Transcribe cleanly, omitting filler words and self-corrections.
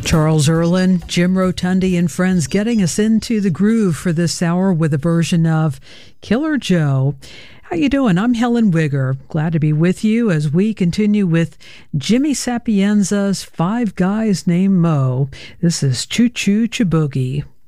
Charles Erlin, Jim Rotundi, and friends getting us into the groove for this hour with a version of Killer Joe. How you doing? I'm Helen Wigger. Glad to be with you as we continue with Jimmy Sapienza's Five Guys Named Mo. This is Choo Choo Chiboogie.